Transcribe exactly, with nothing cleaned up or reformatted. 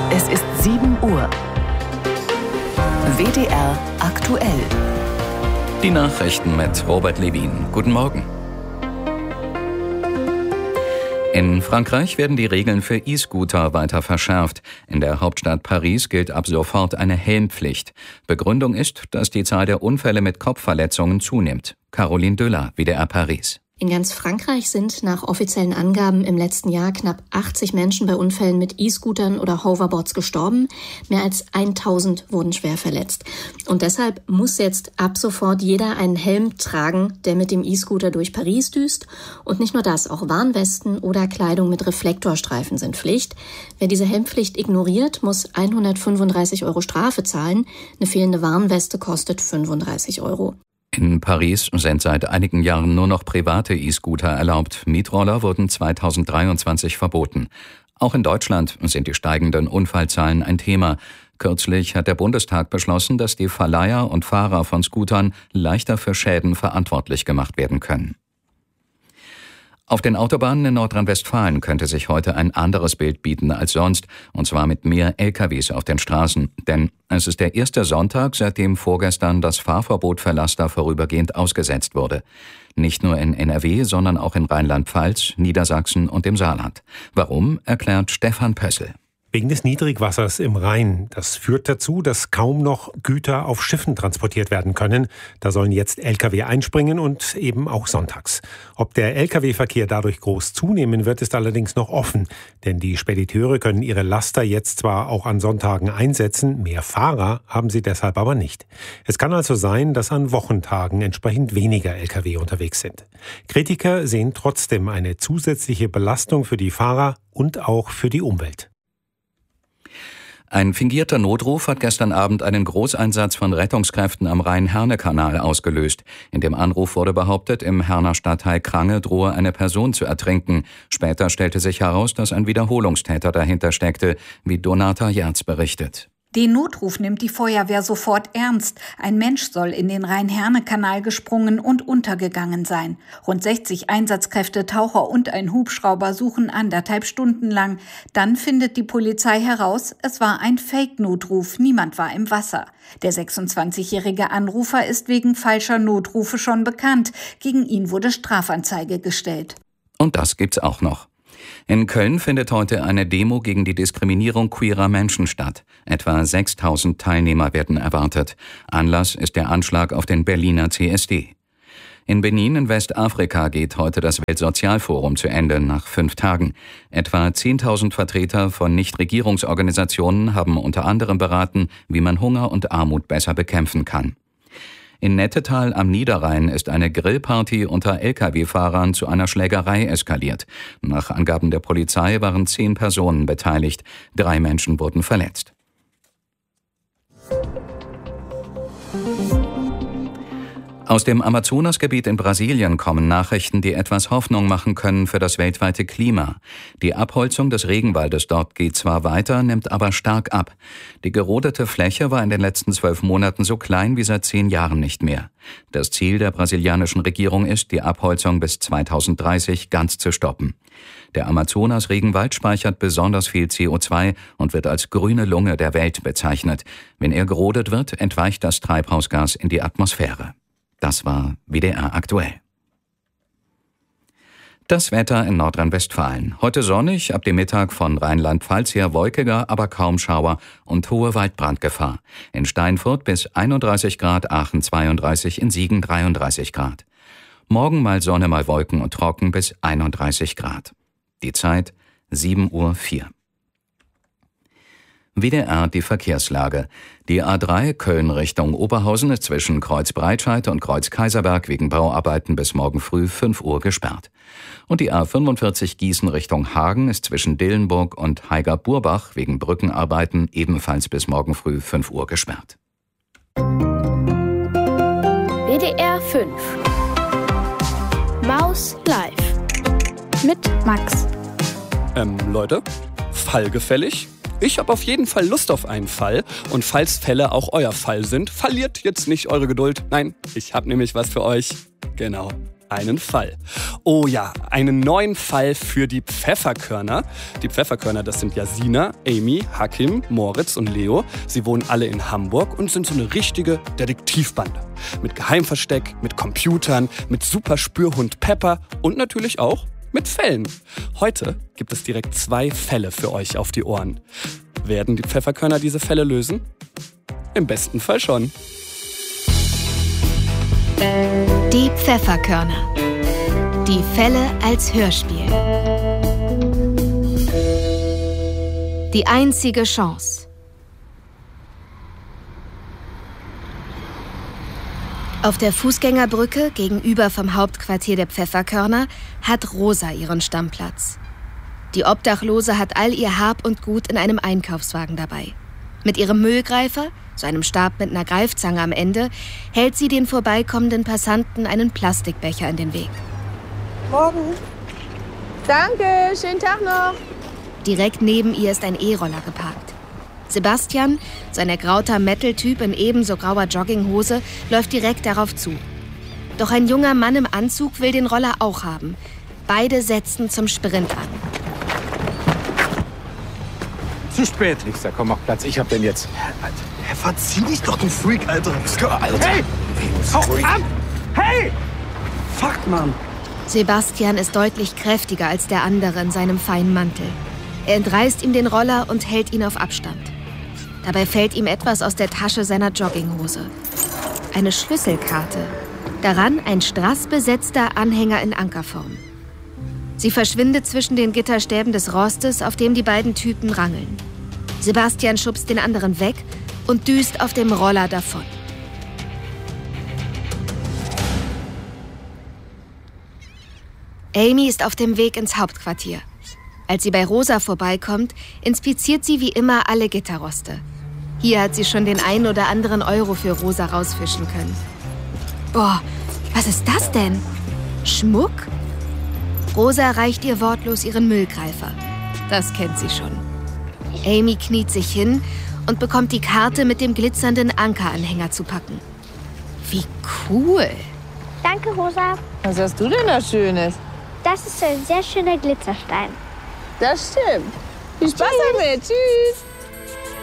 Es ist sieben Uhr. W D R aktuell. Die Nachrichten mit Robert Levin. Guten Morgen. In Frankreich werden die Regeln für E-Scooter weiter verschärft. In der Hauptstadt Paris gilt ab sofort eine Helmpflicht. Begründung ist, dass die Zahl der Unfälle mit Kopfverletzungen zunimmt. Caroline Döller, W D R Paris. In ganz Frankreich sind nach offiziellen Angaben im letzten Jahr knapp achtzig Menschen bei Unfällen mit E-Scootern oder Hoverboards gestorben. Mehr als tausend wurden schwer verletzt. Und deshalb muss jetzt ab sofort jeder einen Helm tragen, der mit dem E-Scooter durch Paris düst. Und nicht nur das, auch Warnwesten oder Kleidung mit Reflektorstreifen sind Pflicht. Wer diese Helmpflicht ignoriert, muss hundertfünfunddreißig Euro Strafe zahlen. Eine fehlende Warnweste kostet fünfunddreißig Euro. In Paris sind seit einigen Jahren nur noch private E-Scooter erlaubt. Mietroller wurden zweitausenddreiundzwanzig verboten. Auch in Deutschland sind die steigenden Unfallzahlen ein Thema. Kürzlich hat der Bundestag beschlossen, dass die Verleiher und Fahrer von Scootern leichter für Schäden verantwortlich gemacht werden können. Auf den Autobahnen in Nordrhein-Westfalen könnte sich heute ein anderes Bild bieten als sonst, und zwar mit mehr L K Ws auf den Straßen. Denn es ist der erste Sonntag, seitdem vorgestern das Fahrverbot für Laster vorübergehend ausgesetzt wurde. Nicht nur in N R W, sondern auch in Rheinland-Pfalz, Niedersachsen und dem Saarland. Warum, erklärt Stefan Pössl. Wegen des Niedrigwassers im Rhein. Das führt dazu, dass kaum noch Güter auf Schiffen transportiert werden können. Da sollen jetzt L K W einspringen und eben auch sonntags. Ob der L K W-Verkehr dadurch groß zunehmen wird, ist allerdings noch offen. Denn die Spediteure können ihre Laster jetzt zwar auch an Sonntagen einsetzen, mehr Fahrer haben sie deshalb aber nicht. Es kann also sein, dass an Wochentagen entsprechend weniger L K W unterwegs sind. Kritiker sehen trotzdem eine zusätzliche Belastung für die Fahrer und auch für die Umwelt. Ein fingierter Notruf hat gestern Abend einen Großeinsatz von Rettungskräften am Rhein-Herne-Kanal ausgelöst. In dem Anruf wurde behauptet, im Herner Stadtteil Krange drohe eine Person zu ertrinken. Später stellte sich heraus, dass ein Wiederholungstäter dahinter steckte, wie Donata Jerz berichtet. Den Notruf nimmt die Feuerwehr sofort ernst. Ein Mensch soll in den Rhein-Herne-Kanal gesprungen und untergegangen sein. Rund sechzig Einsatzkräfte, Taucher und ein Hubschrauber suchen anderthalb Stunden lang. Dann findet die Polizei heraus, es war ein Fake-Notruf, niemand war im Wasser. Der sechsundzwanzigjährige Anrufer ist wegen falscher Notrufe schon bekannt. Gegen ihn wurde Strafanzeige gestellt. Und das gibt's auch noch. In Köln findet heute eine Demo gegen die Diskriminierung queerer Menschen statt. Etwa sechstausend Teilnehmer werden erwartet. Anlass ist der Anschlag auf den Berliner C S D. In Benin in Westafrika geht heute das Weltsozialforum zu Ende nach fünf Tagen. Etwa zehntausend Vertreter von Nichtregierungsorganisationen haben unter anderem beraten, wie man Hunger und Armut besser bekämpfen kann. In Nettetal am Niederrhein ist eine Grillparty unter L K W-Fahrern zu einer Schlägerei eskaliert. Nach Angaben der Polizei waren zehn Personen beteiligt. Drei Menschen wurden verletzt. Aus dem Amazonasgebiet in Brasilien kommen Nachrichten, die etwas Hoffnung machen können für das weltweite Klima. Die Abholzung des Regenwaldes dort geht zwar weiter, nimmt aber stark ab. Die gerodete Fläche war in den letzten zwölf Monaten so klein wie seit zehn Jahren nicht mehr. Das Ziel der brasilianischen Regierung ist, die Abholzung bis zweitausenddreißig ganz zu stoppen. Der Amazonas-Regenwald speichert besonders viel C O zwei und wird als grüne Lunge der Welt bezeichnet. Wenn er gerodet wird, entweicht das Treibhausgas in die Atmosphäre. Das war W D R aktuell. Das Wetter in Nordrhein-Westfalen. Heute sonnig, ab dem Mittag von Rheinland-Pfalz her wolkiger, aber kaum Schauer und hohe Waldbrandgefahr. In Steinfurt bis einunddreißig Grad, Aachen zweiunddreißig, in Siegen dreiunddreißig Grad. Morgen mal Sonne, mal Wolken und trocken bis einunddreißig Grad. Die Zeit sieben Uhr vier. W D R die Verkehrslage. Die A drei Köln Richtung Oberhausen ist zwischen Kreuz Breitscheid und Kreuz Kaiserberg wegen Bauarbeiten bis morgen früh fünf Uhr gesperrt. Und die A fünfundvierzig Gießen Richtung Hagen ist zwischen Dillenburg und Haiger-Burbach wegen Brückenarbeiten ebenfalls bis morgen früh fünf Uhr gesperrt. W D R fünf Maus live mit Max. Ähm, Leute, fallgefällig? Ich habe auf jeden Fall Lust auf einen Fall. Und falls Fälle auch euer Fall sind, verliert jetzt nicht eure Geduld. Nein, ich habe nämlich was für euch. Genau. einen Fall. Oh ja, einen neuen Fall für die Pfefferkörner. Die Pfefferkörner, das sind Jasina, Amy, Hakim, Moritz und Leo. Sie wohnen alle in Hamburg und sind so eine richtige Detektivbande. Mit Geheimversteck, mit Computern, mit Superspürhund Pepper und natürlich auch mit Fällen. Heute gibt es direkt zwei Fälle für euch auf die Ohren. Werden die Pfefferkörner diese Fälle lösen? Im besten Fall schon. Die Pfefferkörner. Die Fälle als Hörspiel. Die einzige Chance. Auf der Fußgängerbrücke gegenüber vom Hauptquartier der Pfefferkörner hat Rosa ihren Stammplatz. Die Obdachlose hat all ihr Hab und Gut in einem Einkaufswagen dabei. Mit ihrem Müllgreifer, so einem Stab mit einer Greifzange am Ende, hält sie den vorbeikommenden Passanten einen Plastikbecher in den Weg. Morgen. Danke, schönen Tag noch. Direkt neben ihr ist ein E-Roller geparkt. Sebastian, so ein ergrauter Metal-Typ in ebenso grauer Jogginghose, läuft direkt darauf zu. Doch ein junger Mann im Anzug will den Roller auch haben. Beide setzen zum Sprint an. Zu spät. Nächster, komm, mach Platz. Ich hab den jetzt. Alter. Hey, verzieh dich doch, du Freak, Alter. Alter. Hey! Hau ab! Hey! Fuck, Mann! Sebastian ist deutlich kräftiger als der andere in seinem feinen Mantel. Er entreißt ihm den Roller und hält ihn auf Abstand. Dabei fällt ihm etwas aus der Tasche seiner Jogginghose. Eine Schlüsselkarte. Daran ein strassbesetzter Anhänger in Ankerform. Sie verschwindet zwischen den Gitterstäben des Rostes, auf dem die beiden Typen rangeln. Sebastian schubst den anderen weg und düst auf dem Roller davon. Amy ist auf dem Weg ins Hauptquartier. Als sie bei Rosa vorbeikommt, inspiziert sie wie immer alle Gitterroste. Hier hat sie schon den einen oder anderen Euro für Rosa rausfischen können. Boah, was ist das denn? Schmuck? Rosa reicht ihr wortlos ihren Müllgreifer. Das kennt sie schon. Amy kniet sich hin und bekommt die Karte mit dem glitzernden Ankeranhänger zu packen. Wie cool! Danke, Rosa. Was hast du denn da Schönes? Das ist ein sehr schöner Glitzerstein. Das stimmt. Viel Spaß damit. Tschüss.